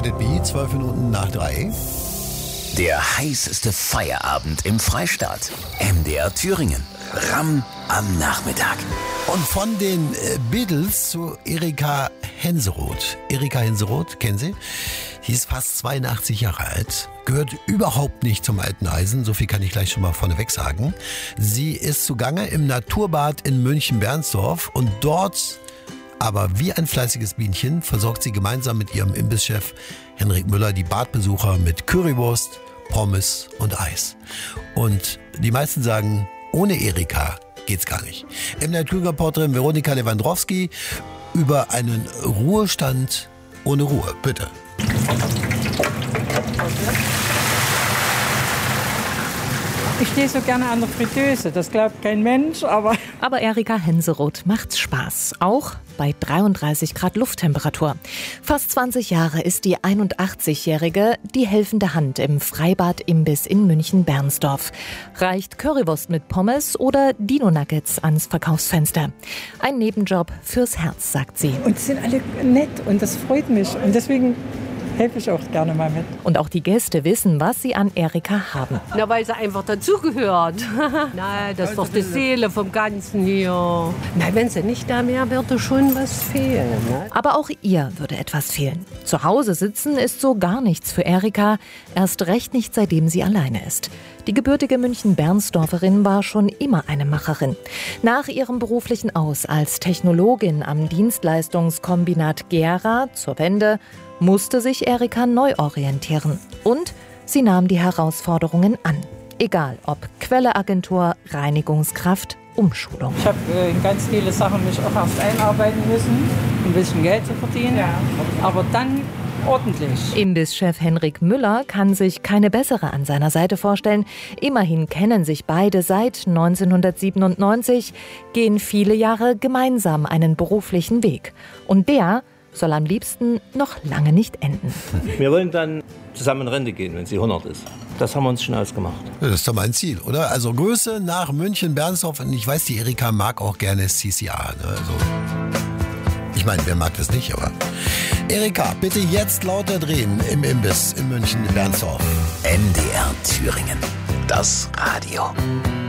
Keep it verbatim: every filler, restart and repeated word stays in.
Let It Be, zwölf Minuten nach drei. Der heißeste Feierabend im Freistaat. M D R Thüringen. Ram am Nachmittag. Und von den äh, Beatles zu Erika Henseroth. Erika Henseroth, kennen Sie? Die ist fast zweiundachtzig Jahre alt, gehört überhaupt nicht zum alten Eisen, so viel kann ich gleich schon mal vorneweg sagen. Sie ist zugange im Naturbad in München-Bernsdorf und dort, aber wie ein fleißiges Bienchen, versorgt sie gemeinsam mit ihrem Imbisschef Henrik Müller die Badbesucher mit Currywurst, Pommes und Eis. Und die meisten sagen, ohne Erika geht's gar nicht. Im Naturreporterin Veronika Lewandowski über einen Ruhestand ohne Ruhe. Bitte. Ich stehe so gerne an der Fritteuse, das glaubt kein Mensch, aber... Aber Erika Henseroth macht's Spaß, auch bei dreiunddreißig Grad Lufttemperatur. Fast zwanzig Jahre ist die einundachtzigjährige die helfende Hand im Freibad-Imbiss in München-Bernsdorf. Reicht Currywurst mit Pommes oder Dino-Nuggets ans Verkaufsfenster. Ein Nebenjob fürs Herz, sagt sie. Und sie sind alle nett und das freut mich und deswegen... helfe ich auch gerne mal mit. Und auch die Gäste wissen, was sie an Erika haben. Na, weil sie einfach dazugehört. Nein, das ist doch die Seele vom Ganzen hier. Nein, wenn sie nicht da wäre, würde schon was fehlen. Ne? Aber auch ihr würde etwas fehlen. Zu Hause sitzen ist so gar nichts für Erika. Erst recht nicht, seitdem sie alleine ist. Die gebürtige München-Bernsdorferin war schon immer eine Macherin. Nach ihrem beruflichen Aus als Technologin am Dienstleistungskombinat Gera zur Wende musste sich Erika neu orientieren. Und sie nahm die Herausforderungen an. Egal ob Quelleagentur, Reinigungskraft, Umschulung. Ich habe äh, in ganz viele Sachen mich auch erst einarbeiten müssen, um ein bisschen Geld zu verdienen. Ja. Aber dann ordentlich. Imbisschef Henrik Müller kann sich keine bessere an seiner Seite vorstellen. Immerhin kennen sich beide seit neunzehnhundertsiebenundneunzig, gehen viele Jahre gemeinsam einen beruflichen Weg. Und der soll am liebsten noch lange nicht enden. Wir wollen dann zusammen in Rente gehen, wenn sie hundert ist. Das haben wir uns schon ausgemacht. Das ist doch mein Ziel, oder? Also Grüße nach München-Bernsdorf. Und ich weiß, die Erika mag auch gerne C C A. Ne? Also, ich meine, wer mag das nicht, aber... Erika, bitte jetzt lauter drehen im Imbiss in München-Bernsdorf. M D R Thüringen. Das Radio.